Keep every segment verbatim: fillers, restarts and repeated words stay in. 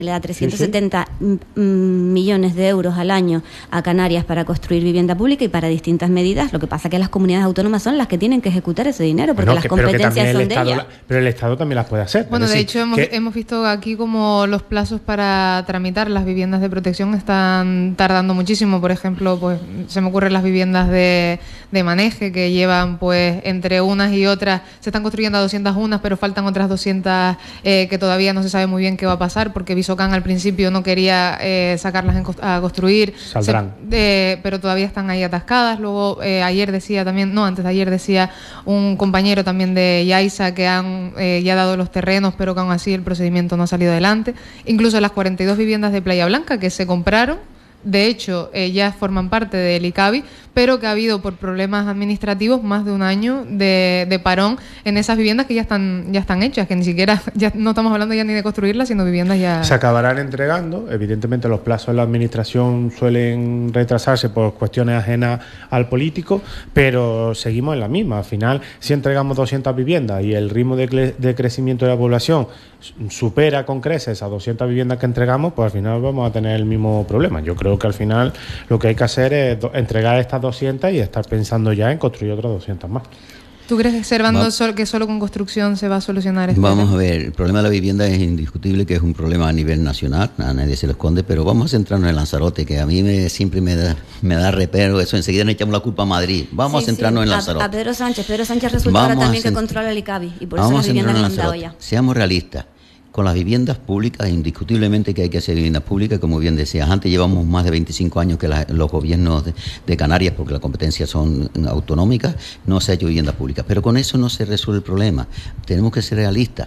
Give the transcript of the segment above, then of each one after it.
le da trescientos setenta sí, sí. millones de euros al año a Canarias para construir vivienda pública y para distintas medidas. Lo que pasa es que las comunidades autónomas son las que tienen que ejecutar ese dinero, porque bueno, las que, competencias pero que son Estado, de ellas. Pero el Estado también las puede hacer. Bueno, es de decir, hecho hemos, que... hemos visto aquí como los plazos para tramitar las viviendas de protección están tardando muchísimo. Por ejemplo, pues se me ocurren las viviendas de, de maneje, que llevan pues entre unas y otras, se están construyendo a doscientas unas, pero faltan otras doscientas eh, que todavía no se sabe muy bien qué va a pasar, porque Visocán al principio no quería eh, sacarlas en, a construir. Saldrán. Se, eh, pero todavía están ahí atascadas. Luego, eh, ayer decía también, no, antes de ayer decía un compañero también de Yaiza que han eh, ya dado los terrenos, pero que aún así el procedimiento no ha salido adelante. Incluso las cuarenta y dos viviendas de Playa Blanca que se compraron, de hecho, eh, ya forman parte del ICABI, pero que ha habido por problemas administrativos más de un año de, de parón en esas viviendas que ya están ya están hechas, que ni siquiera, ya no estamos hablando ya ni de construirlas, sino viviendas ya... Se acabarán entregando. Evidentemente los plazos de la administración suelen retrasarse por cuestiones ajenas al político, pero seguimos en la misma. Al final, si entregamos doscientas viviendas y el ritmo de, cre- de crecimiento de la población supera con creces a doscientas viviendas que entregamos, pues al final vamos a tener el mismo problema. Yo creo que al final lo que hay que hacer es do- entregar estas doscientas y estar pensando ya en construir otras doscientas más. ¿Tú crees, Servando, Va- que solo con construcción se va a solucionar esto? Vamos tema? a ver, el problema de la vivienda es indiscutible que es un problema a nivel nacional, a nadie se lo esconde, pero vamos a centrarnos en Lanzarote, que a mí me, siempre me da, me da repero eso, enseguida le echamos la culpa a Madrid. Vamos sí, a centrarnos sí. en Lanzarote. A, a Pedro Sánchez, Pedro Sánchez resulta vamos ahora también cent- que controla el ICABI, y por eso vamos las viviendas no han dado ya. Seamos realistas. Con las viviendas públicas, indiscutiblemente que hay que hacer viviendas públicas, como bien decías, antes llevamos más de veinticinco años que la, los gobiernos de, de Canarias, porque las competencias son autonómicas, no se ha hecho viviendas públicas. Pero con eso no se resuelve el problema. Tenemos que ser realistas.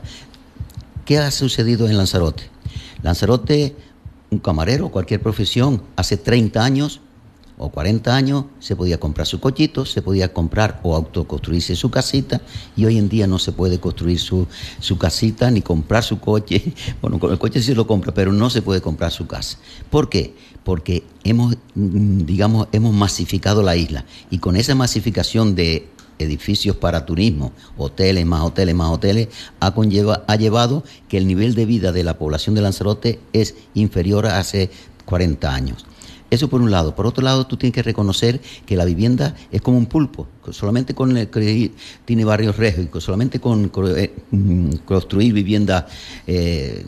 ¿Qué ha sucedido en Lanzarote? Lanzarote, un camarero, cualquier profesión, hace treinta años o cuarenta años se podía comprar su cochito, se podía comprar o autoconstruirse su casita, y hoy en día no se puede construir su, su casita ni comprar su coche. Bueno, con el coche sí lo compra, pero no se puede comprar su casa. ¿Por qué? Porque hemos, digamos, hemos masificado la isla, y con esa masificación de edificios para turismo, hoteles, más hoteles, más hoteles, ha, conlleva, ha llevado que el nivel de vida de la población de Lanzarote es inferior a hace cuarenta años. Eso por un lado. Por otro lado, tú tienes que reconocer que la vivienda es como un pulpo. Solamente con el, tiene barrios regios, solamente con, con eh, construir viviendas eh,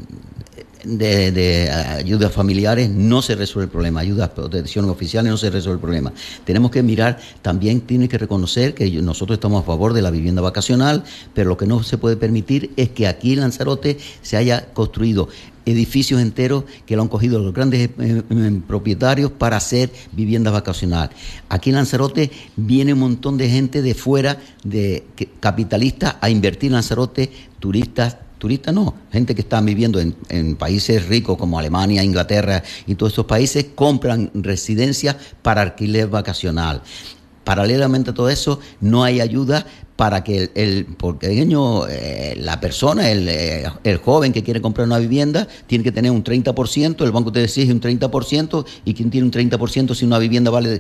de, de ayudas familiares no se resuelve el problema. Ayudas, protección oficiales no se resuelve el problema. Tenemos que mirar, también tiene que reconocer que nosotros estamos a favor de la vivienda vacacional, pero lo que no se puede permitir es que aquí en Lanzarote se haya construido edificios enteros que lo han cogido los grandes eh, eh, propietarios para hacer viviendas vacacionales. Aquí en Lanzarote viene un montón de gente de fuera, de que, capitalistas, a invertir en Lanzarote, turistas, turistas no, gente que está viviendo en, en países ricos como Alemania, Inglaterra y todos estos países, compran residencias para alquiler vacacional. Paralelamente a todo eso, no hay ayuda para que el, el pequeño, eh, la persona, el, eh, el joven que quiere comprar una vivienda, tiene que tener un treinta por ciento, el banco te exige un treinta por ciento, y ¿quién tiene un treinta por ciento si una vivienda vale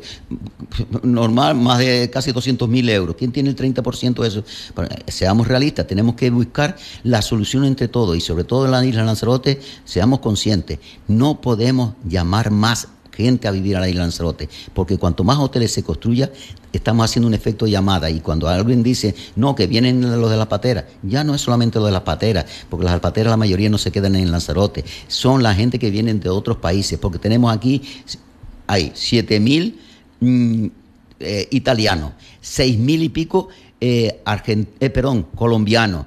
normal más de casi doscientos mil euros? ¿Quién tiene el treinta por ciento de eso? Bueno, seamos realistas, tenemos que buscar la solución entre todos, y sobre todo en la isla de Lanzarote, seamos conscientes, no podemos llamar más gente a vivir a la isla de Lanzarote, porque cuanto más hoteles se construya, estamos haciendo un efecto llamada, y cuando alguien dice, no, que vienen los de las pateras, ya no es solamente lo de las pateras, porque las pateras la mayoría no se quedan en Lanzarote, son la gente que vienen de otros países, porque tenemos aquí, hay siete mil mmm, eh, italianos, seis mil y pico eh, argent- eh, perdón, colombianos,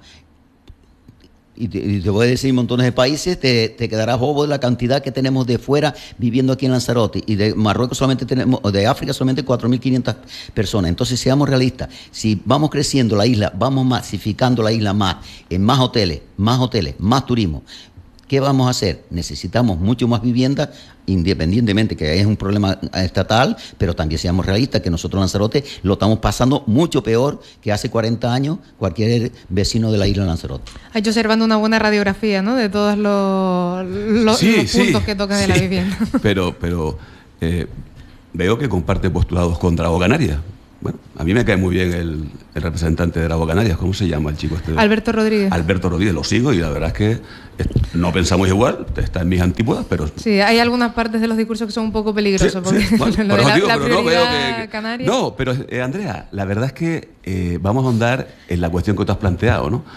y te, y te voy a decir montones de países, te, te quedarás bobo de la cantidad que tenemos de fuera viviendo aquí en Lanzarote, y de Marruecos solamente tenemos, o de África solamente cuatro mil quinientas personas. Entonces seamos realistas, si vamos creciendo la isla, vamos masificando la isla más, en más hoteles, más hoteles, más turismo, ¿qué vamos a hacer? Necesitamos mucho más viviendas, independientemente que es un problema estatal, pero también seamos realistas que nosotros en Lanzarote lo estamos pasando mucho peor que hace cuarenta años cualquier vecino de la isla de Lanzarote. Ha hecho observando una buena radiografía, ¿no?, de todos los, los, sí, los puntos sí, que tocan de sí, la vivienda. Pero, pero eh, veo que comparte postulados contra Boca Canarias. bueno, a mí me cae muy bien el, el representante de Arabo Canarias. ¿Cómo se llama el chico este? Alberto Rodríguez. Alberto Rodríguez, lo sigo y la verdad es que no pensamos igual, está en mis antípodas, pero... Sí, hay algunas partes de los discursos que son un poco peligrosos, Sí, porque sí, bueno, lo de por eso la, digo, la pero no prioridad veo que- que- canaria. No, pero eh, Andrea, la verdad es que eh, vamos a ahondar en la cuestión que tú has planteado, ¿no?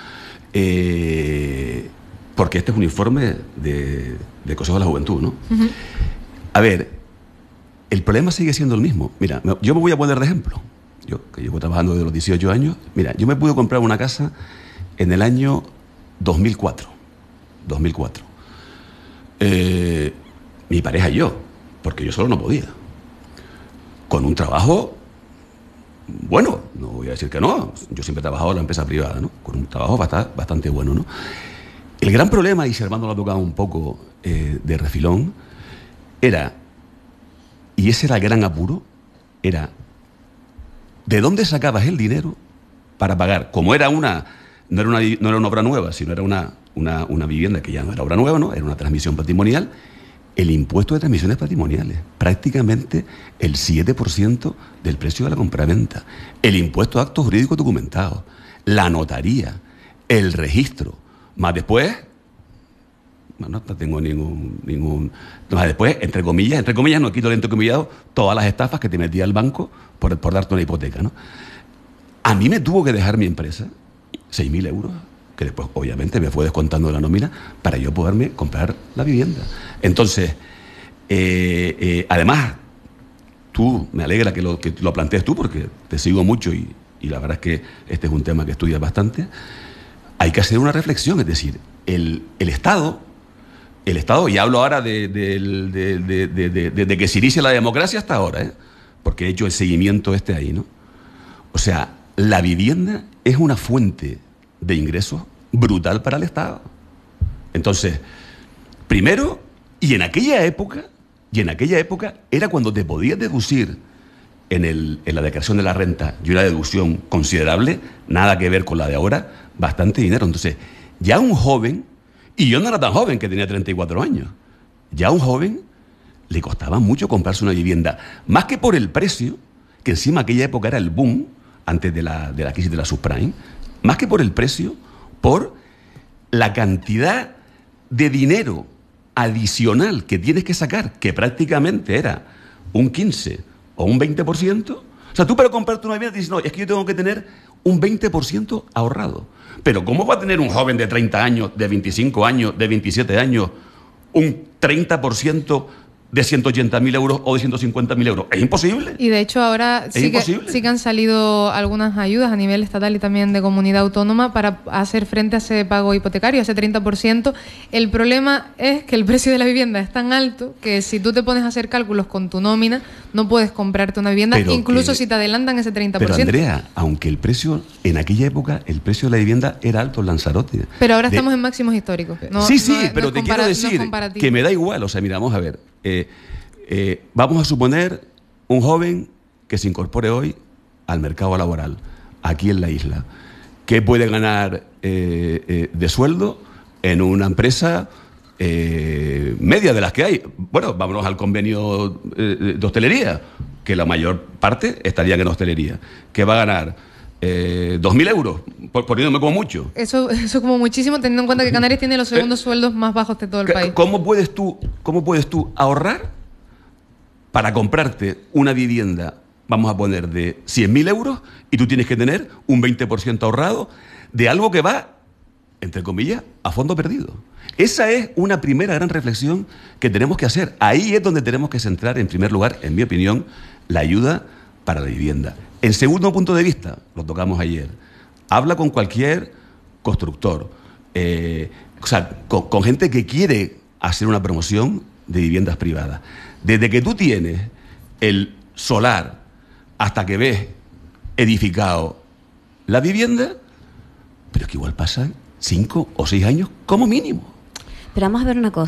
Eh, porque este es un informe de, de Consejo de la Juventud, ¿no? Ujú. A ver, el problema sigue siendo el mismo. Mira, me- yo me voy a poner de ejemplo. Yo, que llevo trabajando desde los dieciocho años, mira, yo me pude comprar una casa en el año dos mil cuatro. dos mil cuatro. Eh, mi pareja y yo, porque yo solo no podía. Con un trabajo, bueno, no voy a decir que no, yo siempre he trabajado en la empresa privada, ¿no? Con un trabajo bastante, bastante bueno, ¿no? El gran problema, y Servando lo ha tocado un poco eh, de refilón, era, y ese era el gran apuro, era ¿de dónde sacabas el dinero para pagar? Como era una, no era una, no era una obra nueva, sino era una, una, una vivienda que ya no era obra nueva, ¿no? Era una transmisión patrimonial, el impuesto de transmisiones patrimoniales, prácticamente el siete por ciento del precio de la compraventa, el impuesto a actos jurídicos documentados, la notaría, el registro, más después... No, no tengo ningún... ningún más después, entre comillas, entre comillas, no quito el entrecomillado, todas las estafas que te metía el banco por, por darte una hipoteca, ¿no? A mí me tuvo que dejar mi empresa seis mil euros, que después obviamente me fue descontando de la nómina para yo poderme comprar la vivienda. Entonces, eh, eh, además, tú, me alegra que lo, que lo plantees tú, porque te sigo mucho y, y la verdad es que este es un tema que estudias bastante. Hay que hacer una reflexión, es decir, el, el Estado... El Estado, y hablo ahora de, de, de, de, de, de, de, de que se inicia la democracia hasta ahora, ¿eh? Porque he hecho el seguimiento este ahí, ¿no? O sea, la vivienda es una fuente de ingresos brutal para el Estado. Entonces, primero, y en aquella época, y en aquella época era cuando te podías deducir en, el, en la declaración de la renta, y una deducción considerable, nada que ver con la de ahora, bastante dinero. Entonces, ya un joven... Y yo no era tan joven, que tenía treinta y cuatro años. Ya a un joven le costaba mucho comprarse una vivienda. Más que por el precio, que encima aquella época era el boom, antes de la, de la crisis de la subprime, más que por el precio, por la cantidad de dinero adicional que tienes que sacar, que prácticamente era un quince o un veinte por ciento. O sea, tú para comprarte una vivienda dices, no, es que yo tengo que tener un veinte por ciento ahorrado. Pero ¿cómo va a tener un joven de treinta años, de veinticinco años, de veintisiete años, un treinta por ciento de ciento ochenta mil euros o de ciento cincuenta mil euros? Es imposible. Y de hecho ahora Es sí que, imposible. sí que han salido algunas ayudas a nivel estatal y también de comunidad autónoma para hacer frente a ese pago hipotecario, a ese treinta por ciento. El problema es que el precio de la vivienda es tan alto que si tú te pones a hacer cálculos con tu nómina, no puedes comprarte una vivienda, Pero incluso que- si te adelantan ese treinta por Pero ciento. Andrea, aunque el precio, en aquella época, el precio de la vivienda era alto en Lanzarote. Pero ahora De- estamos en máximos históricos. No- sí, sí, no es- no pero es te compara- quiero no es decir comparativo. que me da igual. O sea, mira, vamos a ver. Eh, eh, vamos a suponer un joven que se incorpore hoy al mercado laboral, aquí en la isla. ¿Qué puede ganar eh, eh, de sueldo en una empresa eh, media de las que hay? Bueno, vámonos al convenio eh, de hostelería, que la mayor parte estaría en hostelería. ¿Qué va a ganar? Eh, dos mil euros, por- poniéndome como mucho. Eso, eso como muchísimo, teniendo en cuenta que Canarias tiene los segundos sueldos más bajos de todo el país. ¿Cómo puedes tú, cómo puedes tú ahorrar para comprarte una vivienda, vamos a poner, de cien mil euros, y tú tienes que tener un veinte por ciento ahorrado de algo que va, entre comillas, a fondo perdido? Esa es una primera gran reflexión que tenemos que hacer. Ahí es donde tenemos que centrar, en primer lugar, en mi opinión, la ayuda para la vivienda. En segundo punto de vista, lo tocamos ayer, habla con cualquier constructor, eh, o sea, con, con gente que quiere hacer una promoción de viviendas privadas. Desde que tú tienes el solar hasta que ves edificado la vivienda, pero es que igual pasan cinco o seis años como mínimo. Pero vamos a ver una cosa.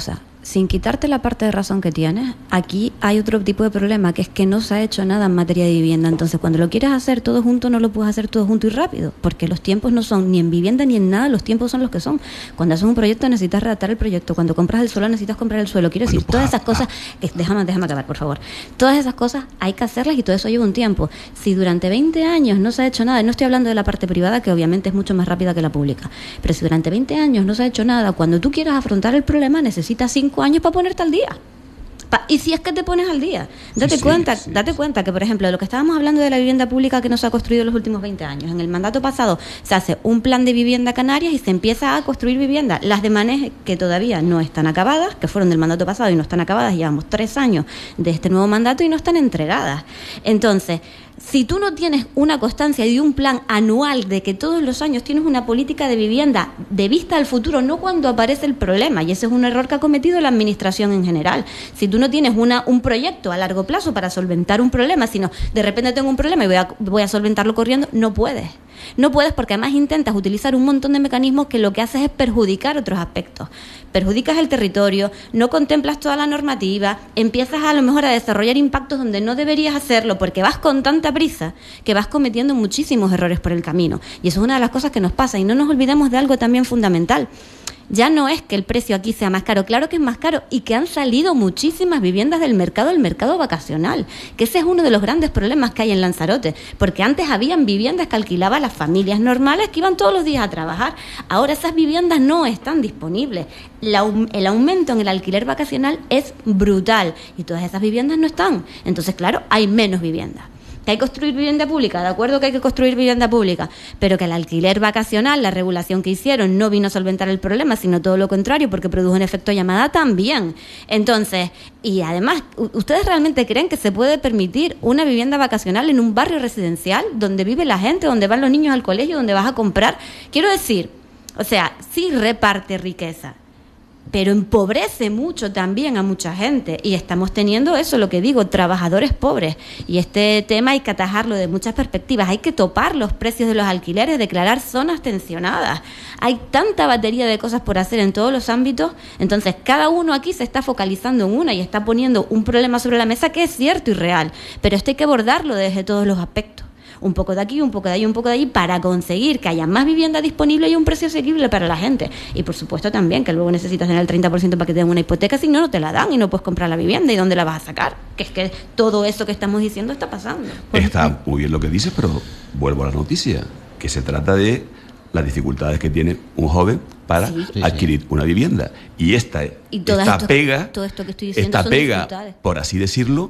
sin quitarte la parte de razón que tienes, aquí hay otro tipo de problema, que es que no se ha hecho nada en materia de vivienda. Entonces, cuando lo quieres hacer todo junto, no lo puedes hacer todo junto y rápido, porque los tiempos no son ni en vivienda ni en nada, los tiempos son los que son. Cuando haces un proyecto necesitas redactar el proyecto, cuando compras el suelo necesitas comprar el suelo. Quiero Bueno, decir, pues, todas esas ah, cosas, que, déjame, déjame acabar, por favor. Todas esas cosas hay que hacerlas y todo eso lleva un tiempo. Si durante veinte años no se ha hecho nada, y no estoy hablando de la parte privada, que obviamente es mucho más rápida que la pública, pero si durante veinte años no se ha hecho nada, cuando tú quieras afrontar el problema necesitas cinco años para ponerte al día. Pa- y si es que te pones al día, date Sí, sí, cuenta, sí, date sí. cuenta que, por ejemplo, de lo que estábamos hablando de la vivienda pública que no se ha construido en los últimos veinte años, en el mandato pasado se hace un plan de vivienda Canarias y se empieza a construir vivienda. Las de Maneje, que todavía no están acabadas, que fueron del mandato pasado y no están acabadas, llevamos tres años de este nuevo mandato y no están entregadas. Entonces, si tú no tienes una constancia y un plan anual de que todos los años tienes una política de vivienda de vista al futuro, no cuando aparece el problema, y ese es un error que ha cometido la administración en general. Si tú no tienes una, un proyecto a largo plazo para solventar un problema, sino de repente tengo un problema y voy a, voy a solventarlo corriendo, no puedes. No puedes porque además intentas utilizar un montón de mecanismos que lo que haces es perjudicar otros aspectos. Perjudicas el territorio, no contemplas toda la normativa, empiezas a lo mejor a desarrollar impactos donde no deberías hacerlo porque vas con tanta prisa que vas cometiendo muchísimos errores por el camino. Y eso es una de las cosas que nos pasa. Y no nos olvidemos de algo también fundamental. Ya no es que el precio aquí sea más caro, claro que es más caro, y que han salido muchísimas viviendas del mercado, del mercado vacacional, que ese es uno de los grandes problemas que hay en Lanzarote, porque antes habían viviendas que alquilaban las familias normales que iban todos los días a trabajar, ahora esas viviendas no están disponibles, La, el aumento en el alquiler vacacional es brutal, y todas esas viviendas no están, entonces claro, hay menos viviendas. Que hay que construir vivienda pública, de acuerdo que hay que construir vivienda pública, pero que el alquiler vacacional, la regulación que hicieron, no vino a solventar el problema, sino todo lo contrario, porque produjo un efecto llamada también. Entonces, y además, ¿ustedes realmente creen que se puede permitir una vivienda vacacional en un barrio residencial, donde vive la gente, donde van los niños al colegio, donde vas a comprar? Quiero decir, o sea, sí reparte riqueza, pero empobrece mucho también a mucha gente, y estamos teniendo eso, lo que digo, trabajadores pobres, y este tema hay que atajarlo de muchas perspectivas. Hay que topar los precios de los alquileres, declarar zonas tensionadas, hay tanta batería de cosas por hacer en todos los ámbitos. Entonces cada uno aquí se está focalizando en una y está poniendo un problema sobre la mesa que es cierto y real, pero esto hay que abordarlo desde todos los aspectos. Un poco de aquí, un poco de allí, un poco de allí, para conseguir que haya más vivienda disponible y un precio asequible para la gente. Y por supuesto también que luego necesitas tener el treinta por ciento para que te den una hipoteca, si no, no te la dan y no puedes comprar la vivienda. ¿Y dónde la vas a sacar? Que es que todo eso que estamos diciendo está pasando. Está muy bien lo que dices, pero vuelvo a la noticia, que se trata de las dificultades que tiene un joven para Sí. Sí, adquirir sí. una vivienda. Y esta, Y todas esta esto- pega, todo esto que estoy diciendo esta son pega, dificultades. por así decirlo,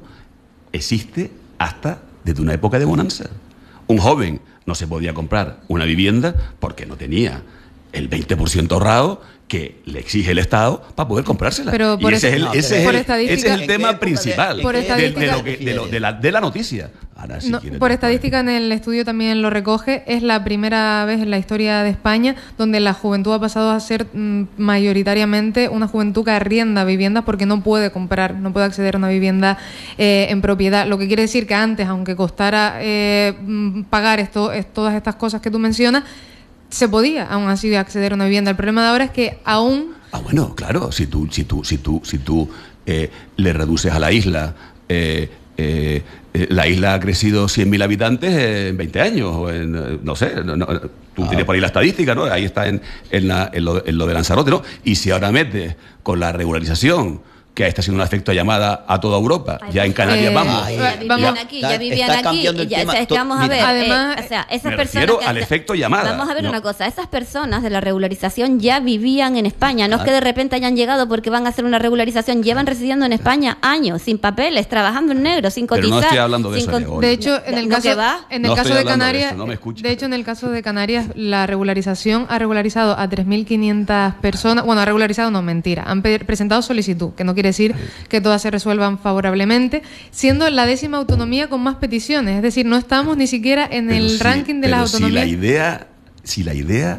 existe hasta desde una época de bonanza. Un joven no se podía comprar una vivienda porque no tenía el veinte por ciento ahorrado que le exige el Estado para poder comprársela. Pero por y ese, esta- es el, no, ese, pero es por el, estadística- ese es el ¿En tema qué época de- principal Por de, de- de estadística- lo que- de lo- de la, de la noticia. Ahora, si No, quieres, por después. estadística en el estudio también lo recoge, es la primera vez en la historia de España donde la juventud ha pasado a ser mm, mayoritariamente una juventud que arrienda viviendas porque no puede comprar, no puede acceder a una vivienda eh, en propiedad. Lo que quiere decir que antes, aunque costara eh, mm, pagar esto, es- todas estas cosas que tú mencionas, se podía aún así acceder a una vivienda. El problema de ahora es que aún... Ah, bueno, claro, si tú, si tú, si tú, si tú eh, le reduces a la isla, eh, eh, eh, la isla ha crecido cien mil habitantes en veinte años, o en, eh, no sé, no, no, tú Ah. tienes por ahí la estadística, ¿no? Ahí está en, en, la- en lo, en lo de Lanzarote, ¿no? Y si ahora metes con la regularización, que está haciendo un efecto llamada a toda Europa, Ay, ya en pues, Canarias eh, vamos. Ay, Ya vivían vamos- aquí, está- ya vivían está aquí, cambiando el y ya, tema. es que To- vamos a mira. ver, Además, eh, o sea, esas me personas refiero que- al efecto llamada, Vamos a ver ¿no? una cosa, esas personas de la regularización ya vivían en España, no es que de repente hayan llegado porque van a hacer una regularización, llevan residiendo en España años, sin papeles, trabajando en negro, sin Pero cotizar. no estoy hablando de sin eso, con- Gregorio. De hecho, en el ¿No caso, que va? en el No caso estoy de hablando de Canarias, eso, no me escucha. de hecho, en el caso de Canarias, la regularización ha regularizado a tres mil quinientas personas. Bueno, ha regularizado, no, mentira. Han pe- presentado solicitud, que no quiere decir que todas se resuelvan favorablemente, siendo la décima autonomía con más peticiones. Es decir, no estamos ni siquiera en Pero el sí, ranking de pero las autonomías. Si la idea, si la idea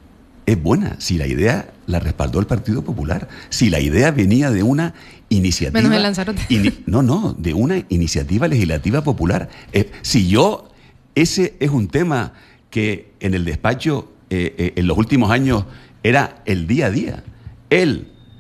es buena, si la idea la respaldó el Partido Popular, si la idea venía de una iniciativa. Menos en Lanzarote. ini- no, no, de una iniciativa legislativa popular. Eh, si yo, ese es un tema que en el despacho eh, eh, en los últimos años era el día a día. El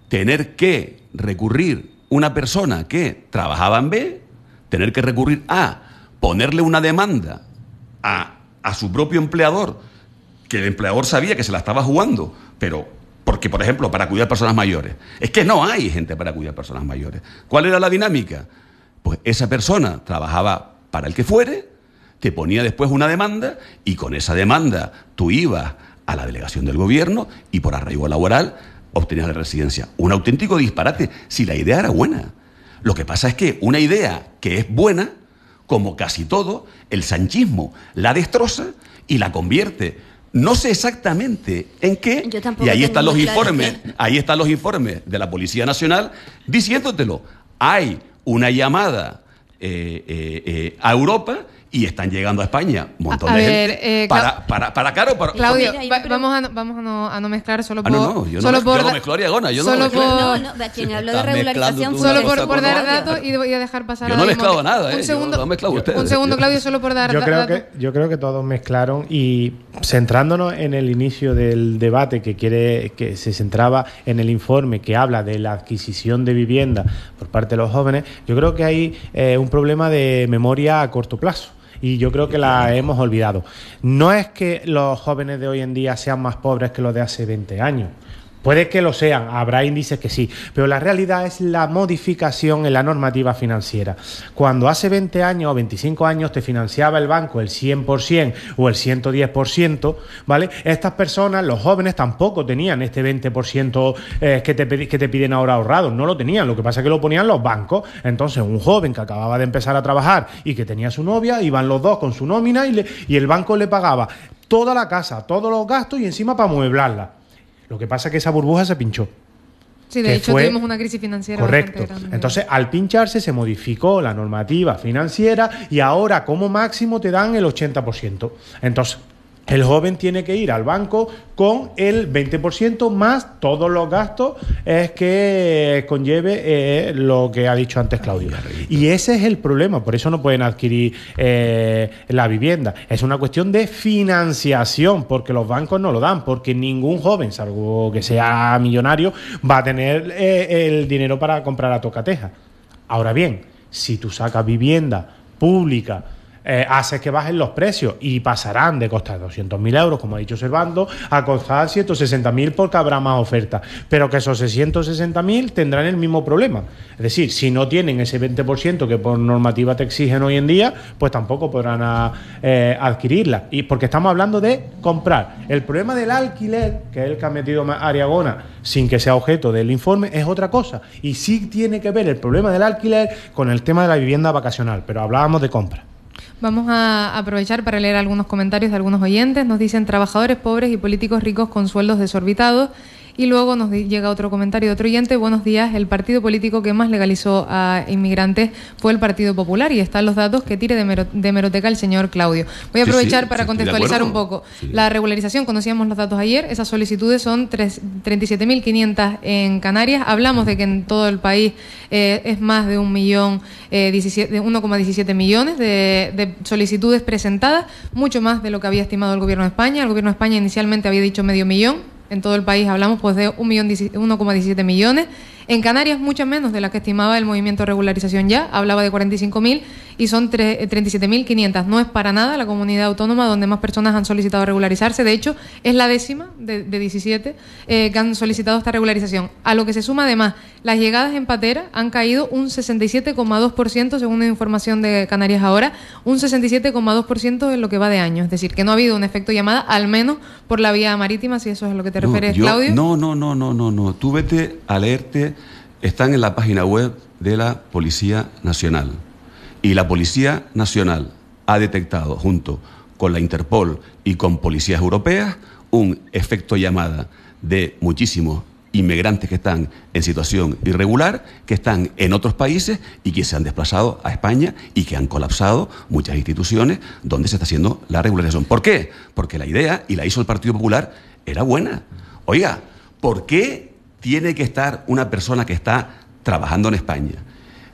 tener que recurrir una persona que trabajaba en B, tener que recurrir a ponerle una demanda a, a su propio empleador, que el empleador sabía que se la estaba jugando, pero porque, por ejemplo, para cuidar personas mayores. Es que no hay gente para cuidar personas mayores. ¿Cuál era la dinámica? Pues esa persona trabajaba para el que fuere, te ponía después una demanda y con esa demanda tú ibas a la delegación del gobierno y por arraigo laboral obtenías la residencia. Un auténtico disparate, si la idea era buena. Lo que pasa es que una idea que es buena, como casi todo, el sanchismo la destroza y la convierte, no sé exactamente en qué, y ahí están los informes, ahí están los informes de la Policía Nacional diciéndotelo. Hay una llamada eh, eh, eh, a Europa y están llegando a España un montón a, a de ver, gente eh, para, para, para, claro, para, Claudio, porque, va, vamos, a, vamos a, no, a no mezclar solo por... Ah, no, no, yo, solo no, por yo no mezclo Ariagona, yo solo no mezclo. por- No, no, quien habló de Estás regularización mezclando fue Solo una por, cosa por con dar otra. datos y voy a dejar pasar Yo a no he David mezclado Monte. nada, eh, Un yo segundo, lo he mezclado ustedes. un segundo, Claudio, solo por dar Yo da- creo, datos. que, yo creo que todos mezclaron y centrándonos en el inicio del debate que quiere que se centraba en el informe que habla de la adquisición de vivienda por parte de los jóvenes, yo creo que hay eh, un problema de memoria a corto plazo. Y yo creo que la hemos olvidado. No es que los jóvenes de hoy en día sean más pobres que los de hace veinte años. Puede que lo sean, habrá índices que sí, pero la realidad es la modificación en la normativa financiera. Cuando hace veinte años o veinticinco años te financiaba el banco el cien por ciento o el ciento diez por ciento, ¿vale? Estas personas, los jóvenes, tampoco tenían este veinte por ciento eh, que, te, que te piden ahora ahorrado, no lo tenían, lo que pasa es que lo ponían los bancos. Entonces, un joven que acababa de empezar a trabajar y que tenía su novia, iban los dos con su nómina y, le, y el banco le pagaba toda la casa, todos los gastos y encima para amueblarla. Lo que pasa es que esa burbuja se pinchó. Sí, de que hecho fue- tuvimos una crisis financiera Correcto. bastante grande. Entonces, al pincharse se modificó la normativa financiera y ahora como máximo te dan el ochenta por ciento. Entonces, el joven tiene que ir al banco con el veinte por ciento más todos los gastos es que conlleve eh, lo que ha dicho antes Claudio. Y ese es el problema, por eso no pueden adquirir eh, la vivienda. Es una cuestión de financiación, porque los bancos no lo dan, porque ningún joven, salvo que sea millonario, va a tener eh, el dinero para comprar a tocateja. Ahora bien, si tú sacas vivienda pública, Eh, hace que bajen los precios y pasarán de costar doscientos mil euros, como ha dicho Servando, a costar ciento sesenta mil porque habrá más oferta. Pero que esos ciento sesenta mil tendrán el mismo problema. Es decir, si no tienen ese veinte por ciento que por normativa te exigen hoy en día, pues tampoco podrán a, eh, adquirirla. Y porque estamos hablando de comprar. El problema del alquiler, que es el que ha metido Ariagona sin que sea objeto del informe, es otra cosa. Y sí tiene que ver el problema del alquiler con el tema de la vivienda vacacional. Pero hablábamos de compra. Vamos a aprovechar para leer algunos comentarios de algunos oyentes. Nos dicen trabajadores pobres y políticos ricos con sueldos desorbitados. Y luego nos llega otro comentario de otro oyente. Buenos días, el partido político que más legalizó a inmigrantes fue el Partido Popular y están los datos que tire de, mero, de hemeroteca el señor Claudio. Voy a Sí, aprovechar sí, para sí, contextualizar un poco. Sí. La regularización, conocíamos los datos ayer, esas solicitudes son treinta y siete mil quinientas en Canarias. Hablamos de que en todo el país eh, es más de un millón, eh, de uno coma diecisiete millones de, de solicitudes presentadas, mucho más de lo que había estimado el Gobierno de España. El Gobierno de España inicialmente había dicho medio millón. En todo el país hablamos pues de uno coma diecisiete millones. En Canarias muchas menos de las que estimaba el movimiento de regularización ya, hablaba de cuarenta y cinco mil y son treinta y siete mil quinientas. No es para nada la comunidad autónoma donde más personas han solicitado regularizarse. De hecho, es la décima de, de diecisiete eh, que han solicitado esta regularización. A lo que se suma además, las llegadas en patera han caído un sesenta y siete coma dos por ciento según la información de Canarias Ahora, un sesenta y siete coma dos por ciento en lo que va de año. Es decir, que no ha habido un efecto llamada, al menos por la vía marítima, si eso es a lo que te No, refieres, yo- Claudio. No, no, no, no, no, no. Tú vete a leerte, están en la página web de la Policía Nacional. Y la Policía Nacional ha detectado, junto con la Interpol y con policías europeas, un efecto llamada de muchísimos inmigrantes que están en situación irregular, que están en otros países y que se han desplazado a España y que han colapsado muchas instituciones donde se está haciendo la regularización. ¿Por qué? Porque la idea, y la hizo el Partido Popular, era buena. Oiga, ¿por qué tiene que estar una persona que está trabajando en España,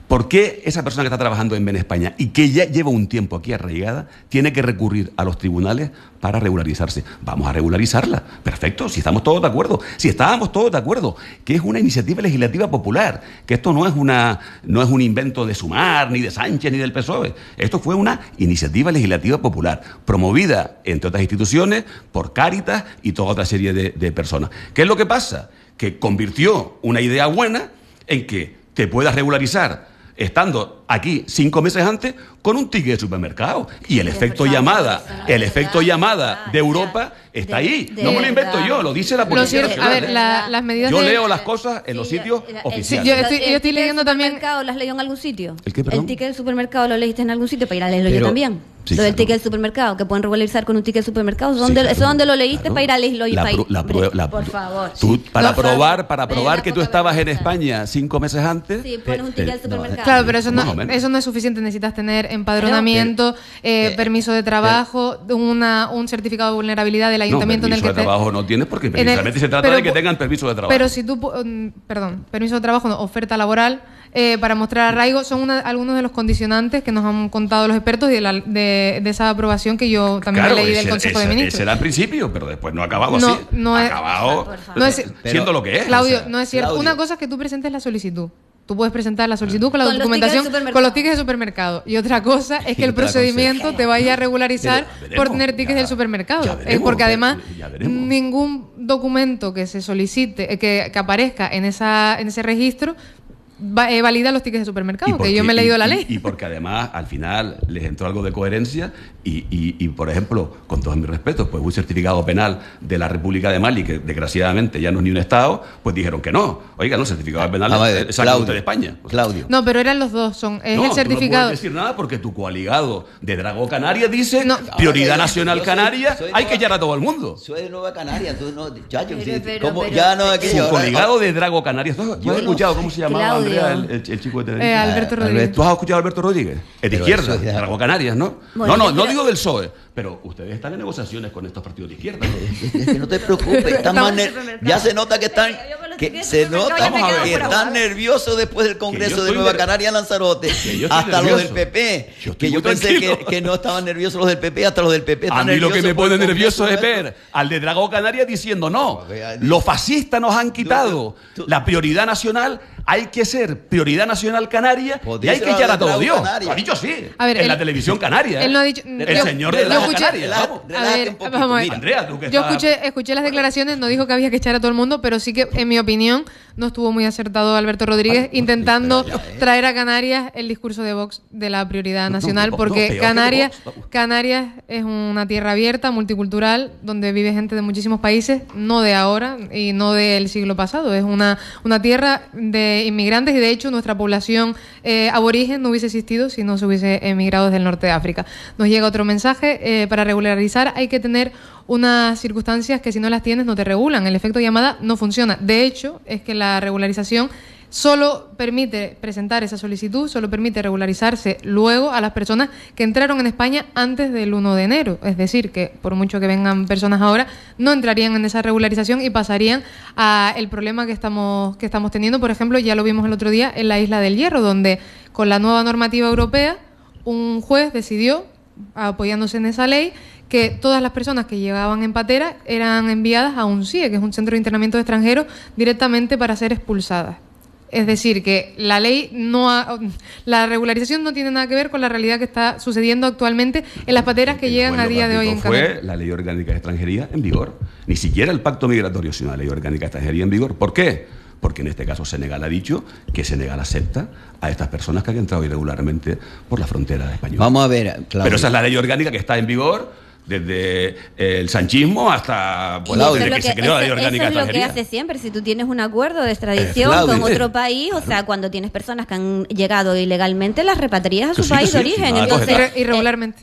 ¿Por qué esa persona que está trabajando en España y que ya lleva un tiempo aquí arraigada tiene que recurrir a los tribunales para regularizarse? Vamos a regularizarla. Perfecto, si estamos todos de acuerdo. Si estábamos todos de acuerdo, que es una iniciativa legislativa popular, que esto no es, una, no es un invento de Sumar, ni de Sánchez, ni del P S O E. Esto fue una iniciativa legislativa popular, promovida, entre otras instituciones, por Cáritas y toda otra serie de, de personas. ¿Qué es lo que pasa? Que convirtió una idea buena en que te puedas regularizar estando aquí cinco meses antes con un ticket de supermercado. Y el efecto llamada, el efecto llamada de Europa está ahí. No me lo invento yo, lo dice la Policía Los, a ver, la, las medidas Yo de... leo las cosas en los sitios Sí, oficiales. yo estoy- yo estoy leyendo también- ¿El supermercado lo has leído en algún sitio? ¿El qué, perdón? El ticket del supermercado lo leíste en algún sitio para ir a leerlo yo Pero- también. Sí, lo del claro. ticket del supermercado, que pueden regularizar con un ticket del supermercado. Sí, ¿Dónde, claro, ¿Eso dónde lo leíste claro. para ir a leerlo y La para ir? pro- la Hombre, prue- la- por favor. Tú, para No, probar, para pero probar una que tú poca estabas en vergüenza. España cinco meses antes. Sí, pones un te- ticket del te- no, supermercado. Claro, pero eso Más o no, menos. eso no es suficiente. Necesitas tener empadronamiento, eh, permiso de trabajo, una, un certificado de vulnerabilidad del ayuntamiento no, en el que permiso de te- trabajo no tienes porque en el- precisamente se trata pero de que pu- tengan permiso de trabajo. Pero si tú, pu- mm, perdón, permiso de trabajo, no, oferta laboral, eh, para mostrar arraigo, son una- algunos de los condicionantes que nos han contado los expertos de, la- de, de esa aprobación que yo también Claro, leí del ese- Consejo ese- de Ministros. Ese era al principio, pero después no ha acabado No, así. no ha es- acabado por favor. No es- siendo lo que es. Claudio, o sea. no es cierto. Claudio. Una cosa es que tú presentes la solicitud. Tú puedes presentar la solicitud con la Con los documentación tickets de supermercado. con los tickets de supermercado. Y otra cosa es que el Yo te la procedimiento aconsejo. te vaya a regularizar Pero veremos, por tener tickets ya- del supermercado. ya Es veremos, porque además ya veremos. ningún documento que se solicite, eh, que, que aparezca en esa en ese registro, va- eh, valida los tickets de supermercado, que porque- yo me he leído y- la y- ley. Y porque además al final les entró algo de coherencia y, y- y, por ejemplo, con todos mis respetos, pues un certificado penal de la República de Mali, que desgraciadamente ya no es ni un Estado, pues dijeron que no. Oiga, no, el certificado penal Vamos a es ver, es algo Claudio, de España. O sea, Claudio. No, pero eran los dos, son es no, el tú certificado. no puedes decir nada porque tu coaligado de Drago Canarias dice No. prioridad Ahora, nacional yo soy- Canarias, soy hay nueva- que echar a todo el mundo. Soy de Nueva Canaria, tú no, chacho, Pero, sí, pero, ¿cómo? pero- Ya no, aquello, Su ahora- coaligado de Drago Canarias. ¿Tú, tú has no escuchado cómo se llamaba Claudio. Andrea, el, el- el chico de Eh, Tenerife? Alberto Ah, Rodríguez. ¿Tú has escuchado a Alberto Rodríguez? Es de Pero izquierda, eso ya- Drago Canarias, ¿no? Bueno, no, no, yo no creo- digo del P S O E, pero ustedes están en negociaciones con estos partidos de izquierda. Es que no te preocupes, están Estamos más en ner- el supermercado. ya se nota que están, Yo con los que tickets se del supermercado nota ya me quedo que fuera, están ¿vale? nerviosos después del yo Congreso de estoy Nueva ner- Canaria Lanzarote, Que yo estoy hasta los del nervioso. P P, Yo estoy que yo muy pensé tranquilo. que, que no estaban nerviosos los del P P, hasta los del P P A están mí lo que me nerviosos por pone el nervioso es Congreso ver al de Drago Canarias diciendo no, A ver, los fascistas nos han quitado tú- tú- la prioridad nacional, hay que ser prioridad nacional canaria y Podría hay ser que echar a de todo Drago Dios. Canarias. Lo ha dicho así, A ver, en él- la televisión canaria. él no ha dicho- El yo- señor yo de Drago escuché- Canarias, Relájate, vamos. A relájate ver, un poquito, vamos a ver. mira. Andrea, tú que Yo estás- escuché, escuché las declaraciones, no dijo que había que echar a todo el mundo, pero sí que, en mi opinión, no estuvo muy acertado Alberto Rodríguez Vale, pues, intentando pero ya, ¿eh? traer a Canarias el discurso de Vox de la prioridad No, nacional, no, porque peor que Canarias, Vox, vamos. Canarias es una tierra abierta, multicultural, donde vive gente de muchísimos países, no de ahora y no del siglo pasado. Es una, una tierra de inmigrantes y, de hecho, nuestra población eh, aborigen no hubiese existido si no se hubiese emigrado desde el norte de África. Nos llega otro mensaje. eh, para regularizar hay que tener unas circunstancias que si no las tienes no te regulan. El efecto llamada no funciona. De hecho, es que la regularización solo permite presentar esa solicitud, solo permite regularizarse luego a las personas que entraron en España antes del uno de enero. Es decir, que por mucho que vengan personas ahora, no entrarían en esa regularización y pasarían a el problema que estamos, que estamos teniendo. Por ejemplo, ya lo vimos el otro día en la Isla del Hierro, donde con la nueva normativa europea, un juez decidió, apoyándose en esa ley, que todas las personas que llegaban en patera eran enviadas a un C I E, que es un centro de internamiento de extranjeros, directamente para ser expulsadas. Es decir, que la ley no ha, la regularización no tiene nada que ver con la realidad que está sucediendo actualmente en las pateras que El llegan a juez lo día de hoy en aplicó fue Canarias. la ley orgánica de extranjería en vigor. Ni siquiera el pacto migratorio, sino la ley orgánica de extranjería en vigor. ¿Por qué? Porque en este caso Senegal ha dicho que Senegal acepta a estas personas que han entrado irregularmente por la frontera española. Vamos a ver, Claudio. Pero esa es la ley orgánica que está en vigor desde el sanchismo hasta Y bueno, eso desde es lo que, se creó la ley eso- orgánica eso es de lo que extranjería. hace siempre. Si tú tienes un acuerdo de extradición Claudio, con sí. otro país, o sea, cuando tienes personas que han llegado ilegalmente, las repatrias a su Sí, país sí, de sí, origen. nada, Entonces, coge, Irre- irregularmente.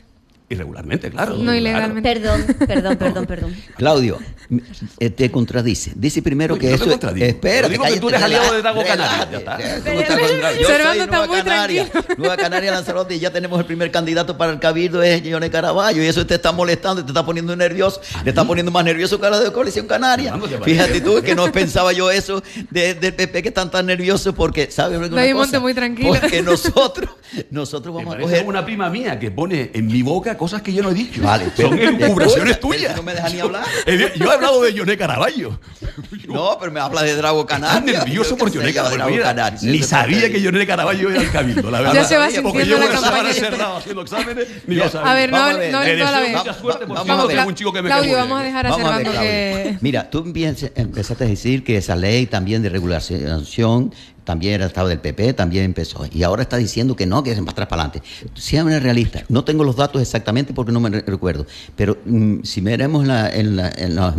Irregularmente, claro. No ilegalmente. Perdón, perdón, perdón, perdón. Claudio, eh, te contradice. Dice primero No, que yo no eso te contradigo. Espera, Yo digo que tú eres aliado de Drago Canaria, ya está. Yo Servando soy está Nueva muy Canaria, tranquilo. Nueva Canaria Lanzarote, y ya tenemos el primer candidato para el Cabildo, es Yone Caraballo, y eso te está molestando, te está poniendo nervioso, te está poniendo más nervioso que la de Coalición Canaria. ¿Cuándo te parece? Fíjate tú que no pensaba yo eso de- del P P, que están tan nerviosos porque, ¿sabes? Una David cosa? Monte muy tranquilo. Porque nosotros, nosotros Me vamos a parece coger... una prima mía que pone en mi boca cosas que yo no he dicho. Vale, pero- Son elucubraciones Escucha, tuyas. no me dejas ni hablar. Yo, yo he hablado de Yone Caraballo. No, pero me habla de Drago Canaria. Estás nervioso Yo por qué Yone sé yo, Caraballo. Drago Mira, Canaria, sí, ni eso sabía está que bien. Yone Caraballo era el Cabildo, la verdad. Ya se va Porque sintiendo yo la una semana campaña encerrado haciendo exámenes, ni lo sabía. A ver, no Vamos a hable- ver, no hable le toda la deseo vez. mucha suerte porque Vamos yo a ver. tengo un chico que me Claudio, cae muy vamos a bien. dejar a Vamos a ver, Servando que... Claudio. Mira, tú empiezas- empezaste a decir que esa ley también de regulación también era estado del P P, también empezó. Y ahora está diciendo que no, que es para atrás para adelante. Sean realistas. No tengo los datos exactamente porque no me re- recuerdo. Pero mm, si miramos en, la, en, la- en, la-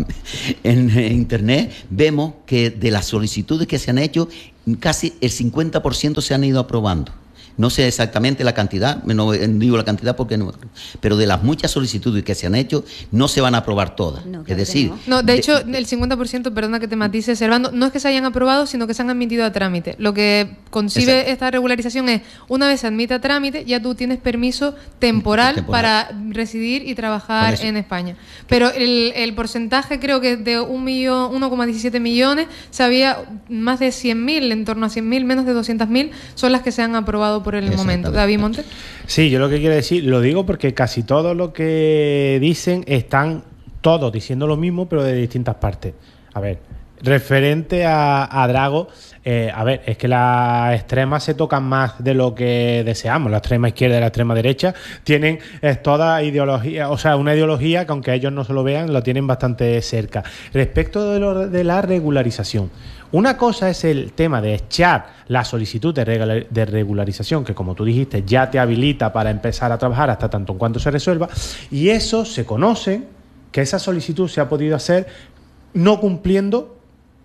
en internet, vemos que de las solicitudes que se han hecho, casi el cincuenta por ciento se han ido aprobando. No sé exactamente la cantidad, no digo la cantidad porque no, pero de las muchas solicitudes que se han hecho, no se van a aprobar todas. No, es claro que decir, no. No, de hecho, el cincuenta por ciento, perdona que te matice, Servando, no es que se hayan aprobado, sino que se han admitido a trámite. Lo que concibe Exacto. esta regularización es, una vez se admite a trámite, ya tú tienes permiso temporal, Temporal. para residir y Por trabajar eso. en España. Pero el, el porcentaje, creo que de un millón, uno coma diecisiete millones, se había más de cien mil, en torno a cien mil, menos de doscientas mil, son las que se han aprobado por el momento. Exactamente. David Monte. Sí, yo lo que quiero decir, lo digo porque casi todo lo que dicen están todos diciendo lo mismo, pero de distintas partes. A ver, referente a, a Drago, eh, a ver, es que las extremas se tocan más de lo que deseamos. La extrema izquierda y la extrema derecha tienen eh, toda ideología, o sea, una ideología que aunque ellos no se lo vean, lo tienen bastante cerca. Respecto de, lo, de la regularización, una cosa es el tema de echar la solicitud de, regula- de regularización, que como tú dijiste, ya te habilita para empezar a trabajar hasta tanto en cuanto se resuelva, y eso se conoce, que esa solicitud se ha podido hacer no cumpliendo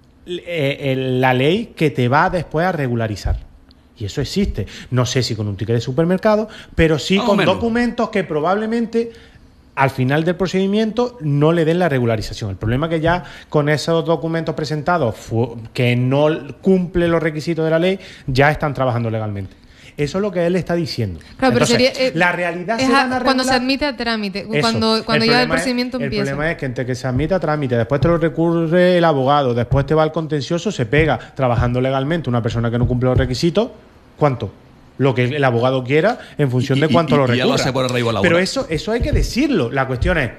eh, el- la ley que te va después a regularizar. Y eso existe. No sé si con un ticket de supermercado, pero sí Más o con menos. documentos que probablemente al final del procedimiento no le den la regularización. El problema es que ya con esos documentos presentados fu- que no cumple los requisitos de la ley, ya están trabajando legalmente. Eso es lo que él está diciendo. Claro, pero Entonces, sería, eh, la realidad es se a- van a cuando se regular- admite a trámite, Eso. cuando, cuando ya el problema es- procedimiento el empieza. problema es que entre que se admite a trámite, después te lo recurre el abogado, después te va al contencioso, se pega trabajando legalmente una persona que no cumple los requisitos. ¿Cuánto? Lo que el abogado quiera en función Y- de y- cuánto y- lo y ya lo recurra. hace por arraigo laboral. Pero eso, eso hay que decirlo. La cuestión es,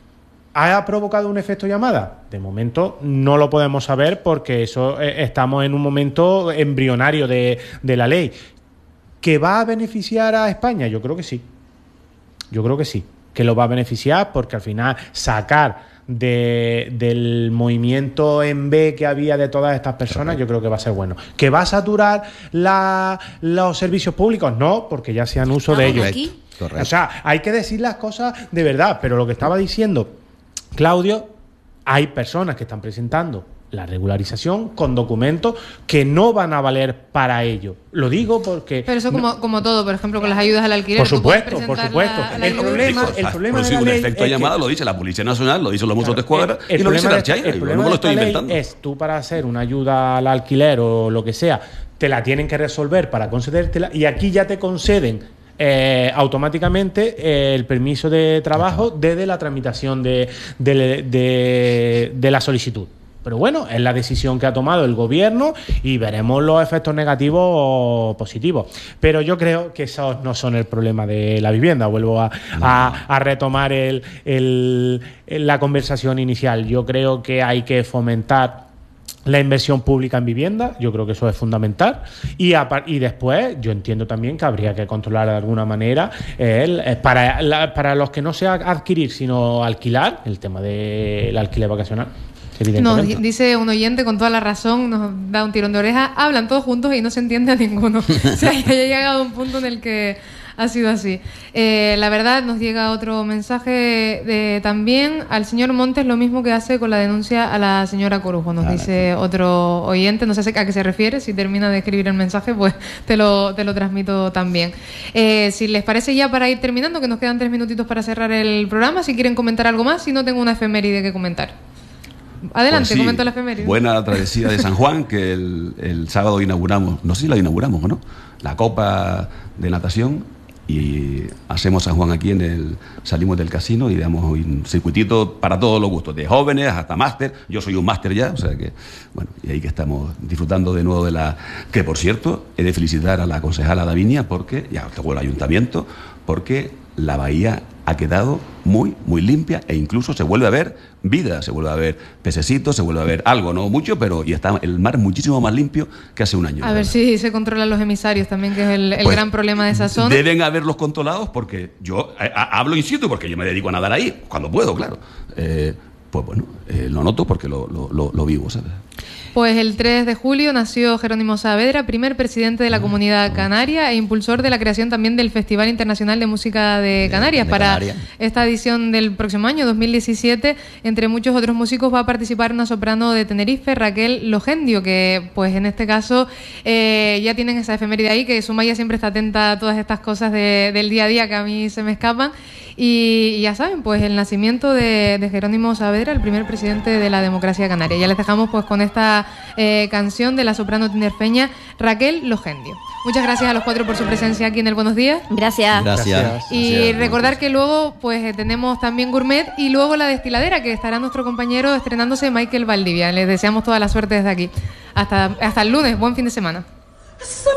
¿ha provocado un efecto llamada? De momento no lo podemos saber porque eso eh, estamos en un momento embrionario de, de la ley. ¿Que va a beneficiar a España? Yo creo que sí. Yo creo que sí. Que lo va a beneficiar porque al final sacar de, del movimiento en B que había de todas estas personas, yo creo que va a ser bueno. ¿Que va a saturar la, los servicios públicos? No, porque ya se han uso de Estamos ellos. aquí. Correcto. O sea, hay que decir las cosas de verdad, pero lo que estaba diciendo Claudio, hay personas que están presentando la regularización con documentos que no van a valer para ello. Lo digo porque... Pero eso no- como, como todo, por ejemplo, con las ayudas al alquiler. Por tú puedes supuesto, por presentar supuesto. la- la El ayuda. problema- Dijo, el ah, problema pero de si la un ley efecto es llamada que- lo dice la Policía Nacional, lo dicen los Mossos de Claro, Escuadra el- el y lo dice problema la de- Archaina. el Yo problema no me de lo esta estoy ley inventando. es tú para hacer una ayuda al alquiler o lo que sea, te la tienen que resolver para concedértela y aquí ya te conceden eh, automáticamente eh, el permiso de trabajo desde la tramitación de, de, de, de la solicitud. Pero bueno, es la decisión que ha tomado el gobierno y veremos los efectos negativos o positivos. Pero yo creo que esos no son el problema de la vivienda. Vuelvo a, a, a retomar el, el, la conversación inicial. Yo creo que hay que fomentar la inversión pública en vivienda, yo creo que eso es fundamental. Y, a, y después, yo entiendo también que habría que controlar de alguna manera el, eh, para, la, para los que no sea adquirir, sino alquilar, el tema del alquiler vacacional. Nos Evidentemente. di- dice un oyente con toda la razón, nos da un tirón de oreja, hablan todos juntos y no se entiende a ninguno. O sea, ya ha llegado un punto en el que Ha sido así. Eh, la verdad, nos llega otro mensaje de, también al señor Montes, lo mismo que hace con la denuncia a la señora Corujo. Nos ah, dice sí. otro oyente, no sé a qué se refiere. Si termina de escribir el mensaje, pues te lo, te lo transmito también. Eh, si les parece, ya para ir terminando, que nos quedan tres minutitos para cerrar el programa, si quieren comentar algo más, si no tengo una efeméride que comentar. Adelante, pues sí, comento la efeméride. Buena travesía de San Juan, que el, el sábado inauguramos, no sé si la inauguramos o no, la Copa de Natación, y hacemos San Juan aquí en el, salimos del casino y damos un circuitito para todos los gustos, de jóvenes hasta máster. Yo soy un máster ya, o sea que, bueno, y ahí que estamos disfrutando de nuevo de la, que por cierto, he de felicitar a la concejala Davinia, porque, ya tengo el ayuntamiento, porque la bahía ha quedado muy, muy limpia, e incluso se vuelve a ver vida, se vuelve a ver pececitos, se vuelve a ver algo, no mucho, pero y está el mar muchísimo más limpio que hace un año. A ver si se controlan los emisarios también, que es el, el pues, gran problema de esa zona. Deben haberlos controlados, porque yo a, a, hablo in situ, porque yo me dedico a nadar ahí, cuando puedo, claro. Eh, pues bueno, eh, lo noto porque lo, lo, lo, lo vivo, ¿sabes? Pues el tres de julio nació Jerónimo Saavedra, primer presidente de la Comunidad Canaria e impulsor de la creación también del Festival Internacional de Música de Canarias. De, de para Canarias. Esta edición del próximo año, dos mil diecisiete, entre muchos otros músicos va a participar una soprano de Tenerife, Raquel Logendio, que pues en este caso eh, ya tienen esa efeméride ahí, que Sumaya siempre está atenta a todas estas cosas de, del día a día que a mí se me escapan. Y, y ya saben, pues el nacimiento de, de Jerónimo Saavedra, el primer presidente de la democracia canaria. Ya les dejamos pues con esta eh, canción de la soprano tinerfeña Raquel Logendio. Muchas gracias a los cuatro por su presencia aquí en el Buenos Días. Gracias. Gracias. Y gracias. recordar que luego pues tenemos también Gourmet y luego La Destiladera, que estará nuestro compañero estrenándose, Michael Valdivia. Les deseamos toda la suerte desde aquí. Hasta, hasta el lunes. Buen fin de semana.